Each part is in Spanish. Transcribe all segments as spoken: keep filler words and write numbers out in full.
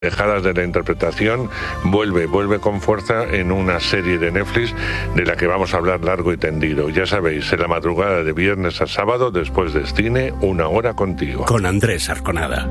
Dejadas de la interpretación, vuelve, vuelve con fuerza en una serie de Netflix de la que vamos a hablar largo y tendido. Ya sabéis, en la madrugada de viernes a sábado, después del cine, Una Hora Contigo. Con Andrés Arconada.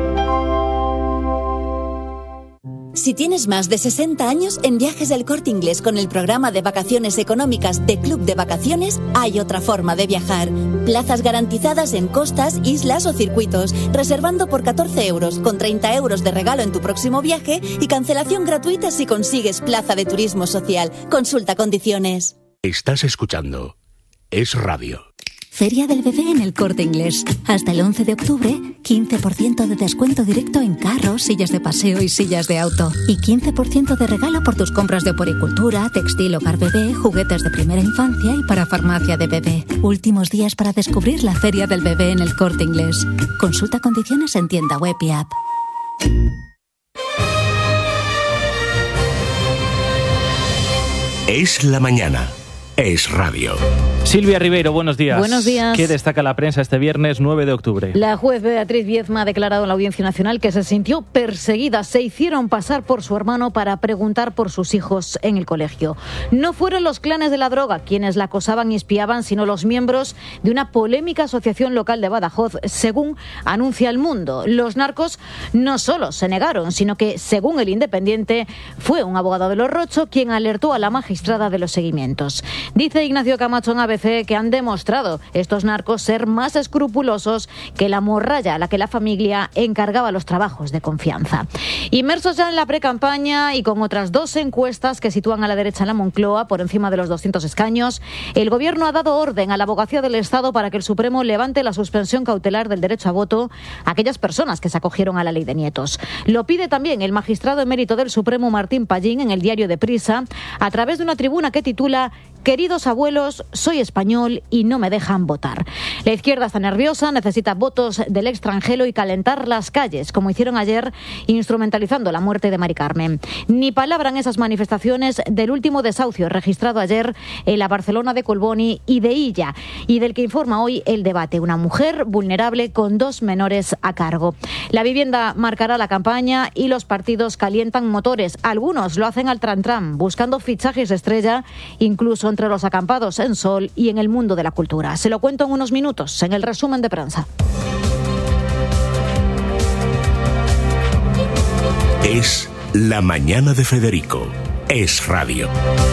Si tienes más de sesenta años, en Viajes del Corte Inglés con el programa de vacaciones económicas de Club de Vacaciones, hay otra forma de viajar. Plazas garantizadas en costas, islas o circuitos, reservando por catorce euros, con treinta euros de regalo en tu próximo viaje y cancelación gratuita si consigues plaza de turismo social. Consulta condiciones. Estás escuchando Es Radio. Feria del Bebé en el Corte Inglés. Hasta el once de octubre, quince por ciento de descuento directo en carros, sillas de paseo y sillas de auto. Y quince por ciento de regalo por tus compras de oporicultura, textil, hogar bebé, juguetes de primera infancia y para farmacia de bebé. Últimos días para descubrir la Feria del Bebé en el Corte Inglés. Consulta condiciones en tienda web y app. Es la mañana. Es Radio. Silvia Ribeiro, buenos días. Buenos días. ¿Qué destaca la prensa este viernes nueve de octubre? La juez Beatriz Viezma ha declarado en la Audiencia Nacional que se sintió perseguida. Se hicieron pasar por su hermano para preguntar por sus hijos en el colegio. No fueron los clanes de la droga quienes la acosaban y espiaban, sino los miembros de una polémica asociación local de Badajoz, según anuncia El Mundo. Los narcos no solo se negaron, sino que, según El Independiente, fue un abogado de los Rocho quien alertó a la magistrada de los seguimientos. Dice Ignacio Camacho en A B C que han demostrado estos narcos ser más escrupulosos que la morralla a la que la familia encargaba los trabajos de confianza. Inmersos ya en la precampaña y con otras dos encuestas que sitúan a la derecha en la Moncloa por encima de los doscientos escaños, el Gobierno ha dado orden a la Abogacía del Estado para que el Supremo levante la suspensión cautelar del derecho a voto a aquellas personas que se acogieron a la ley de nietos. Lo pide también el magistrado emérito del Supremo Martín Pallín en el diario Deprisa a través de una tribuna que titula «Queridos abuelos, soy español y no me dejan votar». La izquierda está nerviosa, necesita votos del extranjero y calentar las calles, como hicieron ayer instrumentalizando la muerte de Mari Carmen. Ni palabra en esas manifestaciones del último desahucio registrado ayer en la Barcelona de Colboni y de Illa, y del que informa hoy El Debate, una mujer vulnerable con dos menores a cargo. La vivienda marcará la campaña y los partidos calientan motores. Algunos lo hacen al tran-tran, buscando fichajes estrella, incluso entre los acampados en Sol y en el mundo de la cultura. Se lo cuento en unos minutos, en el resumen de prensa. Es la mañana de Federico. Es Radio.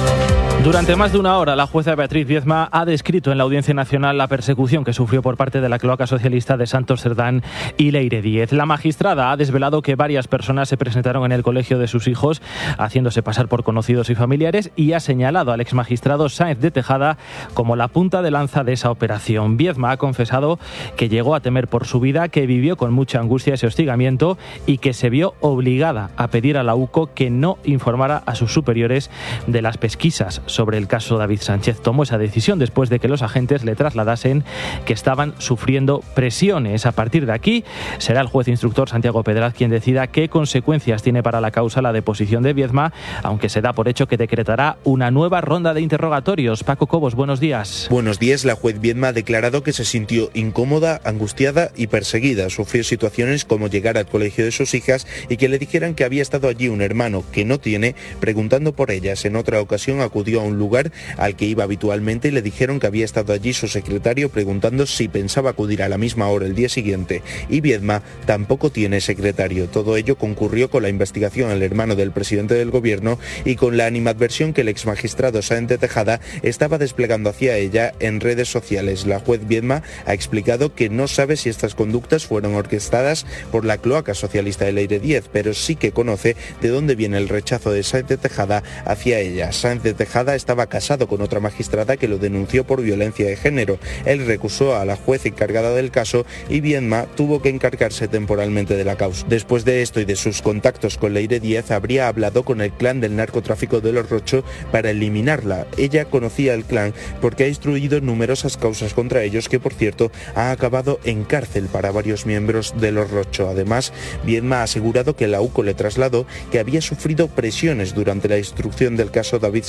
Durante más de una hora, la jueza Beatriz Viezma ha descrito en la Audiencia Nacional la persecución que sufrió por parte de la cloaca socialista de Santos Cerdán y Leire Díez. La magistrada ha desvelado que varias personas se presentaron en el colegio de sus hijos, haciéndose pasar por conocidos y familiares, y ha señalado al exmagistrado Sáenz de Tejada como la punta de lanza de esa operación. Viezma ha confesado que llegó a temer por su vida, que vivió con mucha angustia ese hostigamiento y que se vio obligada a pedir a la U C O que no informara a sus superiores de las pesquisas sobre el caso David Sánchez. Tomó esa decisión después de que los agentes le trasladasen que estaban sufriendo presiones. A partir de aquí será el juez instructor Santiago Pedraz quien decida qué consecuencias tiene para la causa la deposición de Viezma, aunque se da por hecho que decretará una nueva ronda de interrogatorios. Paco Cobos, buenos días. Buenos días. La juez Viezma ha declarado que se sintió incómoda, angustiada y perseguida. Sufrió situaciones como llegar al colegio de sus hijas y que le dijeran que había estado allí un hermano que no tiene, preguntando por ellas. En otra ocasión acudió a un lugar al que iba habitualmente y le dijeron que había estado allí su secretario preguntando si pensaba acudir a la misma hora el día siguiente, y Viezma tampoco tiene secretario. Todo ello concurrió con la investigación al hermano del presidente del gobierno y con la animadversión que el exmagistrado Sáenz de Tejada estaba desplegando hacia ella en redes sociales. La juez Viezma ha explicado que no sabe si estas conductas fueron orquestadas por la cloaca socialista de Leire Díez, pero sí que conoce de dónde viene el rechazo de Sáenz de Tejada hacia ella. Sáenz de Tejada estaba casado con otra magistrada que lo denunció por violencia de género. Él recusó a la juez encargada del caso y Viezma tuvo que encargarse temporalmente de la causa. Después de esto y de sus contactos con Leire Díez, habría hablado con el clan del narcotráfico de los Rocho para eliminarla. Ella conocía el clan porque ha instruido numerosas causas contra ellos, que por cierto ha acabado en cárcel para varios miembros de los Rocho. Además, Viezma ha asegurado que la U C O le trasladó que había sufrido presiones durante la instrucción del caso David Sánchez.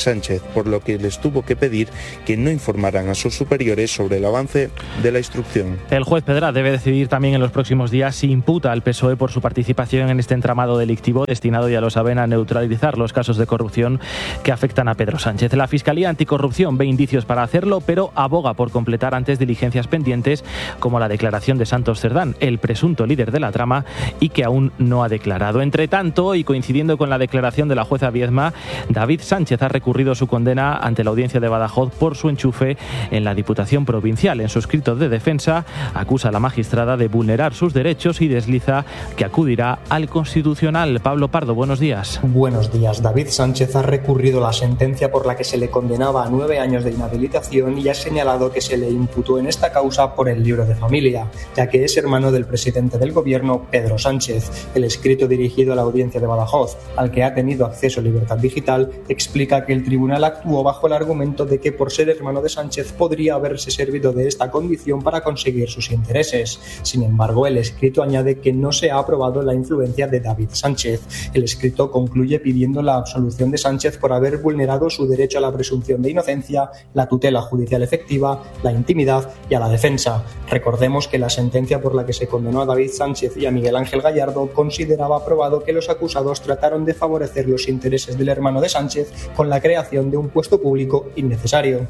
por lo que les tuvo que pedir que no informaran a sus superiores sobre el avance de la instrucción. El juez Pedra debe decidir también en los próximos días si imputa al P S O E por su participación en este entramado delictivo destinado, ya lo saben, a neutralizar los casos de corrupción que afectan a Pedro Sánchez. La Fiscalía Anticorrupción ve indicios para hacerlo, pero aboga por completar antes diligencias pendientes como la declaración de Santos Cerdán, el presunto líder de la trama y que aún no ha declarado. Entre tanto, y coincidiendo con la declaración de la jueza Viedma, David Sánchez ha recurrido su condena ante la audiencia de Badajoz por su enchufe en la Diputación Provincial. En su escrito de defensa acusa a la magistrada de vulnerar sus derechos y desliza que acudirá al Constitucional. Pablo Pardo, buenos días. Buenos días. David Sánchez ha recurrido la sentencia por la que se le condenaba a nueve años de inhabilitación y ha señalado que se le imputó en esta causa por el libro de familia, ya que es hermano del presidente del gobierno, Pedro Sánchez. El escrito dirigido a la audiencia de Badajoz, al que ha tenido acceso a Libertad Digital, explica que el tribunal actuó bajo el argumento de que por ser hermano de Sánchez podría haberse servido de esta condición para conseguir sus intereses. Sin embargo, el escrito añade que no se ha aprobado la influencia de David Sánchez. El escrito concluye pidiendo la absolución de Sánchez por haber vulnerado su derecho a la presunción de inocencia, la tutela judicial efectiva, la intimidad y a la defensa. Recordemos que la sentencia por la que se condenó a David Sánchez y a Miguel Ángel Gallardo consideraba aprobado que los acusados trataron de favorecer los intereses del hermano de Sánchez con la creación de un puesto público innecesario.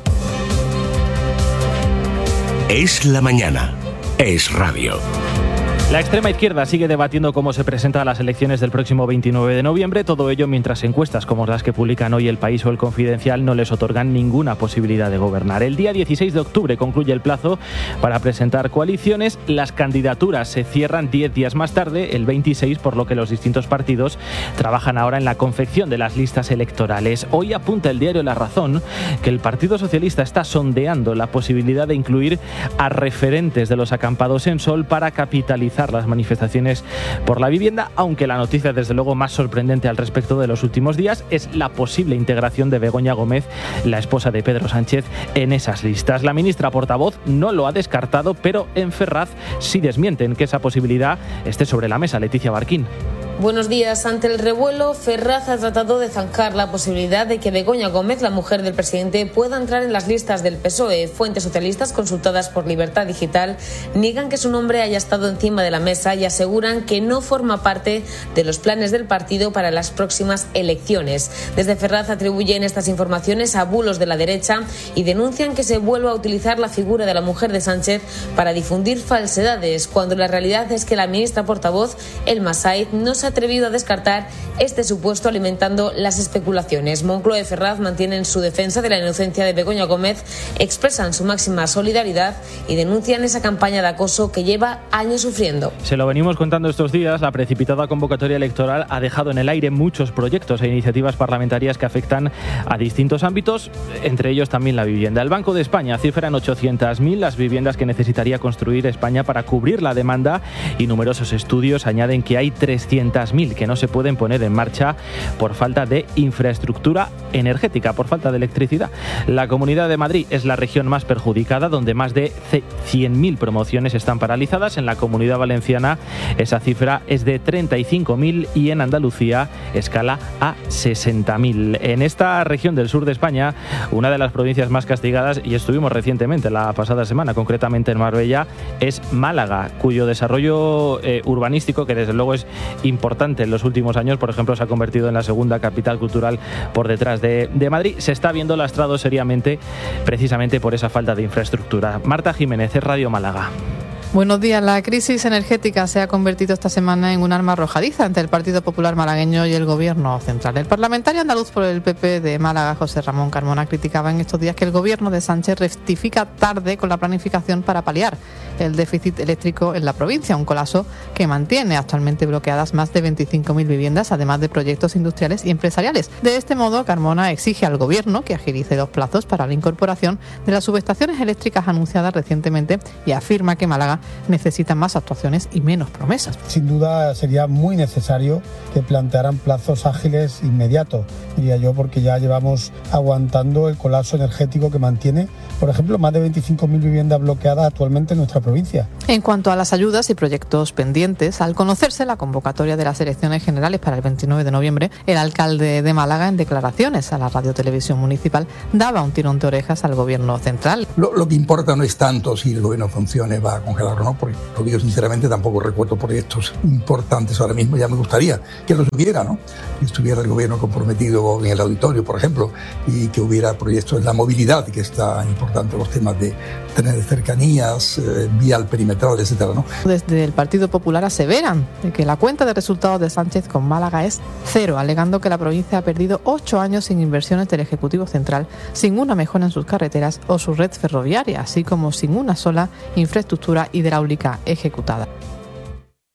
Es la mañana. Es radio. La extrema izquierda sigue debatiendo cómo se presenta a las elecciones del próximo veintinueve de noviembre, todo ello mientras encuestas como las que publican hoy El País o El Confidencial no les otorgan ninguna posibilidad de gobernar. El día dieciséis de octubre concluye el plazo para presentar coaliciones. Las candidaturas se cierran diez días más tarde, el veintiséis, por lo que los distintos partidos trabajan ahora en la confección de las listas electorales. Hoy apunta el diario La Razón que el Partido Socialista está sondeando la posibilidad de incluir a referentes de los acampados en Sol para capitalizar las manifestaciones por la vivienda, aunque la noticia desde luego más sorprendente al respecto de los últimos días es la posible integración de Begoña Gómez, la esposa de Pedro Sánchez, en esas listas. La ministra portavoz no lo ha descartado, pero en Ferraz sí desmienten que esa posibilidad esté sobre la mesa. Leticia Barquín. Buenos días. Ante el revuelo, Ferraz ha tratado de zanjar la posibilidad de que Begoña Gómez, la mujer del presidente, pueda entrar en las listas del P S O E. Fuentes socialistas consultadas por Libertad Digital niegan que su nombre haya estado encima de la mesa y aseguran que no forma parte de los planes del partido para las próximas elecciones. Desde Ferraz atribuyen estas informaciones a bulos de la derecha y denuncian que se vuelva a utilizar la figura de la mujer de Sánchez para difundir falsedades, cuando la realidad es que la ministra portavoz, Elma Saiz, no se ha atrevido a descartar este supuesto, alimentando las especulaciones. Moncloa y Ferraz mantienen su defensa de la inocencia de Begoña Gómez, expresan su máxima solidaridad y denuncian esa campaña de acoso que lleva años sufriendo. Se lo venimos contando estos días. La precipitada convocatoria electoral ha dejado en el aire muchos proyectos e iniciativas parlamentarias que afectan a distintos ámbitos, entre ellos también la vivienda. El Banco de España cifra en ochocientas mil las viviendas que necesitaría construir España para cubrir la demanda, y numerosos estudios añaden que hay trescientas mil que no se pueden poner en marcha por falta de infraestructura energética, por falta de electricidad. La Comunidad de Madrid es la región más perjudicada, donde más de cien mil promociones están paralizadas. En la Comunidad Valenciana esa cifra es de treinta y cinco mil y en Andalucía escala a sesenta mil. En esta región del sur de España, una de las provincias más castigadas, y estuvimos recientemente la pasada semana, concretamente en Marbella, es Málaga, cuyo desarrollo eh, urbanístico, que desde luego es importante en los últimos años, por ejemplo, se ha convertido en la segunda capital cultural por detrás de, de Madrid, se está viendo lastrado seriamente precisamente por esa falta de infraestructura. Marta Jiménez, Radio Málaga. Buenos días. La crisis energética se ha convertido esta semana en un arma arrojadiza entre el Partido Popular malagueño y el Gobierno central. El parlamentario andaluz por el P P de Málaga, José Ramón Carmona, criticaba en estos días que el Gobierno de Sánchez rectifica tarde con la planificación para paliar el déficit eléctrico en la provincia, un colapso que mantiene actualmente bloqueadas más de veinticinco mil viviendas, además de proyectos industriales y empresariales. De este modo, Carmona exige al Gobierno que agilice los plazos para la incorporación de las subestaciones eléctricas anunciadas recientemente y afirma que Málaga necesitan más actuaciones y menos promesas. Sin duda sería muy necesario que plantearan plazos ágiles inmediatos, diría yo, porque ya llevamos aguantando el colapso energético que mantiene, por ejemplo, más de veinticinco mil viviendas bloqueadas actualmente en nuestra provincia. En cuanto a las ayudas y proyectos pendientes, al conocerse la convocatoria de las elecciones generales para el veintinueve de noviembre, el alcalde de Málaga, en declaraciones a la Radio Televisión Municipal, daba un tirón de orejas al gobierno central. Lo, lo que importa no es tanto si el gobierno funcione, va a congelarlo o no, porque lo digo sinceramente, tampoco recuerdo proyectos importantes ahora mismo. Ya me gustaría que los hubiera, ¿no? Que estuviera el gobierno comprometido en el auditorio, por ejemplo, y que hubiera proyectos en la movilidad, que está importante, los temas de tener cercanías, eh, vial perimetral, etcétera, ¿no? Desde el Partido Popular aseveran de que la cuenta de resultados de Sánchez con Málaga es cero, alegando que la provincia ha perdido ocho años sin inversiones del Ejecutivo Central, sin una mejora en sus carreteras o su red ferroviaria, así como sin una sola infraestructura hidráulica ejecutada.